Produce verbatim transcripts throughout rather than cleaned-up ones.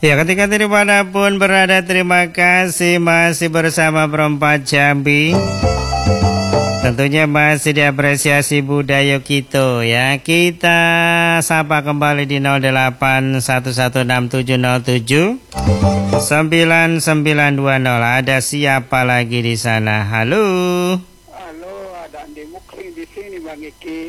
Ya, ketika dimanapun berada, terima kasih masih bersama Perempat Jambi. Tentunya masih diapresiasi budaya kita ya. Kita sapa kembali di nol delapan satu satu enam tujuh nol tujuh sembilan sembilan dua nol. Ada siapa lagi di sana? Halo. Halo, ada Andi Mukri di sini Bang Iki.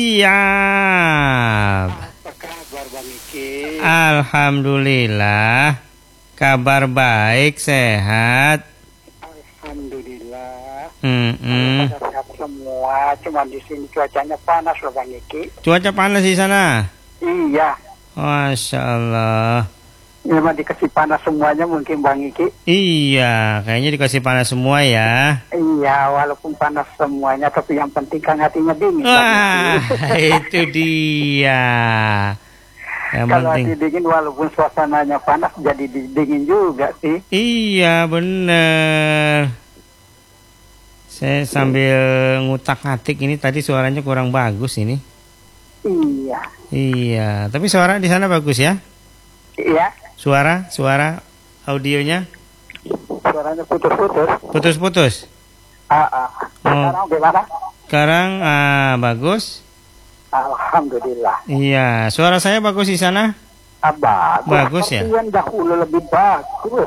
Siap. Apa kabar Bang Iki? Alhamdulillah. Kabar baik, sehat. Alhamdulillah. Hmm, hmm. Pada sehat semua, cuma di sini cuacanya panas loh Bang Iki. Cuaca panas di sana? Iya. Masya Allah. Memang dikasih panas semuanya mungkin Bang Iki. Iya, kayaknya dikasih panas semua ya. Iya, walaupun panas semuanya, tapi yang penting kan hatinya dingin. Wah, itu dia. Yang Kalau penting. hati dingin walaupun suasananya panas jadi dingin juga sih. Iya, bener. Saya sambil ngutak-ngatik ini tadi suaranya kurang bagus ini. Iya. Iya, tapi suara di sana bagus ya? Iya. Suara, suara audionya Suaranya putus-putus. putus-putus. Ah, ah. Sekarang gimana? Sekarang ah, bagus. Alhamdulillah. Iya, suara saya bagus di sana? Ah, bagus. Bagus ya? Yang dahulu lebih bagus.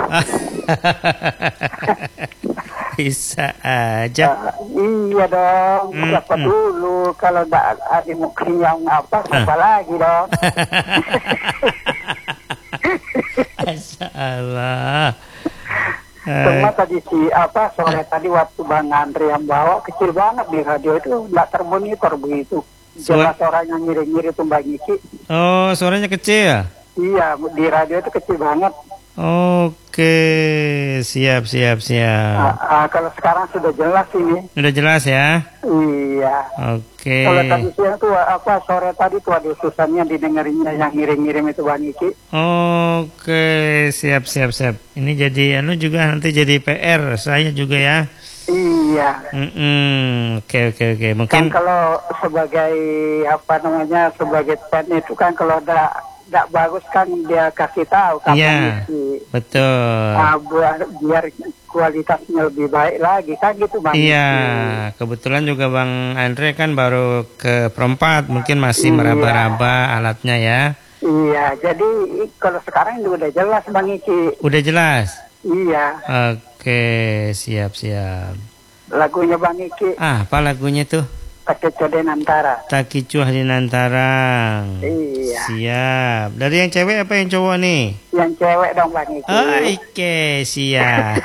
Bisa aja. Uh, iya dong. Mm, Siapa mm. dulu kalau ada Adi Mukri yang apa, siapa Ah. lagi dong? Masya Allah. Cuma tadi si apa sore tadi waktu Bang Andre yang bawa kecil banget di radio itu nggak termonitor begitu. Jelas orangnya ngiri-ngiri tuh Mbak Niki. Oh, suaranya kecil. Iya, di radio itu kecil banget. Oke, siap, siap, siap. Ah, ah, kalau sekarang sudah jelas ini. Udah jelas ya? Iya. Oke. Kalau tadi siang tuh apa sore tadi tuh ada susahnya didengerinnya yang ngirim-ngirim itu Bang Niki. Oke, siap, siap, siap. Ini jadi, anu juga nanti jadi P R saya juga ya. Iya. Mm-mm. Oke, oke, oke. Mungkin. Kan kalau sebagai apa namanya sebagai fan itu kan kalau ada nggak bagus kan dia kasih tahu kapan Iya, isi. betul. Ah, biar, biar kualitasnya lebih baik lagi kan gitu Bang. Iya, Niki. kebetulan juga Bang Andre kan baru ke Perempat, mungkin masih Iya. meraba-raba alatnya ya. Iya, jadi kalau sekarang ini udah jelas Bang Iki. Udah jelas? Iya. Oke, siap-siap. Lagunya Bang Iki. Ah, apa lagunya tuh? Kekeco Denantara. Takicuah di Nantarang. Iya. Siap. Dari yang cewek apa yang cowok nih? Yang cewek dong Bang Iki. Oke, siap.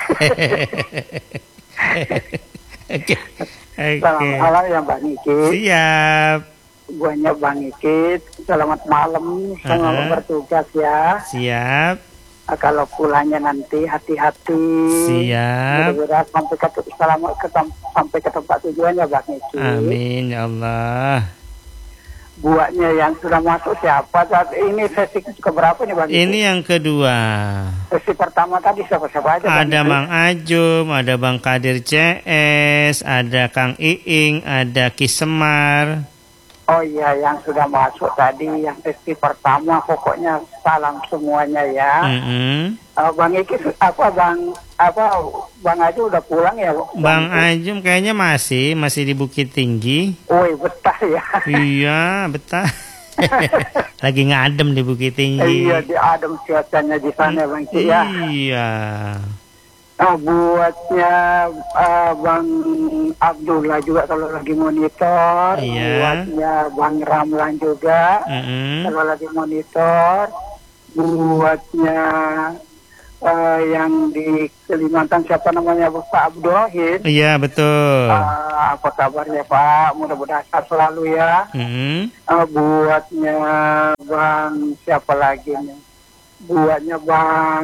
Oke. Selamat Oke. malam ya Bang Iki. Siap. Guanya Bang Iki. Selamat malam. Selamat Uh-huh. bertugas ya. Siap. Ah, kalau pulangnya nanti hati-hati. Siap. Mudah-mudahan sampai ke selamat ke, sampai ke tempat tujuannya Bang Iki. Amin ya Allah. Buatnya yang sudah masuk siapa saat ini sesi keberapa nih Bang Iki? Ini yang kedua. Sesi pertama tadi siapa-siapa aja Bang Ada Iki? Mang Ajum, ada Bang Kadir C S, ada Kang Iing, ada Ki Semar. Oh iya, yang sudah masuk tadi, yang sesi pertama, pokoknya salam semuanya ya. Mm-mm. Uh, Bang Iki, apa Bang, apa Bang Aju udah pulang ya? Bang Iki? Ajum kayaknya masih, masih di Bukit Tinggi. Woi, betah ya. Iya, betah. Lagi ngadem di Bukit Tinggi. Iya, di adem cuacanya di sana Bang Iki ya. Iya. Uh, buatnya uh, Bang Abdullah juga kalau lagi monitor. Iya. Buatnya Bang Ramlan juga Mm-mm. kalau lagi monitor. Buatnya uh, yang di Kalimantan siapa namanya Pak Abdurrahim. Iya, betul. Uh, apa kabarnya Pak? Mudah-mudahan sehat selalu ya. Mm-mm. Uh, buatnya Bang siapa lagi nih? Buatnya Bang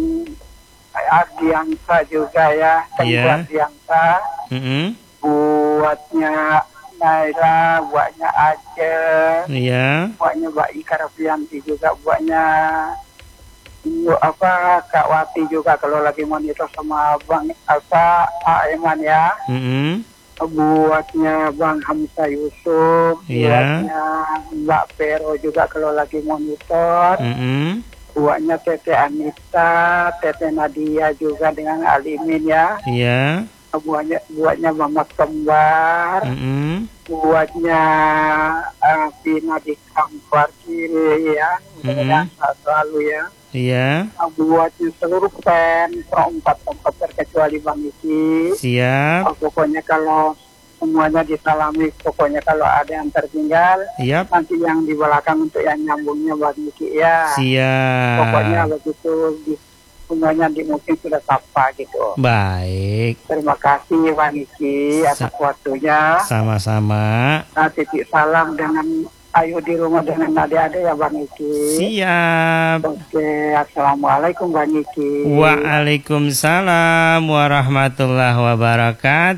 Ardiansa juga ya. Iya. Tengku Ardiansa. Mm-mm. Buatnya Naila, buatnya Aceh, Iya. buatnya Mbak Ika Rafianti juga, buatnya Bu apa Kak Wati juga kalau lagi monitor sama Bang apa Pak Eman ya. Mm-mm. Buatnya Bang Hamzah Yusuf, Iya. buatnya Mbak Pero juga kalau lagi monitor. Mm-mm. buatnya Tete Anita, Tete Nadia juga dengan Alimin ya. Iya. Buatnya buatnya Mama Kembar, Mm -mm. buatnya uh, Pina di Kampar Kiri ya, Mm-mm. selalu ya. Iya. Uh, buatnya seluruh pen empat tempat terkecuali Bang Iki. Siap. Uh, pokoknya kalau semuanya disalami, pokoknya kalau ada yang tertinggal, Siap. nanti yang di belakang untuk yang nyambungnya Bang Iki ya. Siap. Pokoknya begitu di semuanya di mungkin sudah sapa gitu. Baik. Terima kasih Bang Iki atas Sa waktunya. Sama-sama. Nah, titip salam dengan Ayu di rumah dengan adik-adik ya Bang Iki. Siap. Oke, assalamualaikum Bang Iki. Waalaikumsalam warahmatullahi wabarakatuh.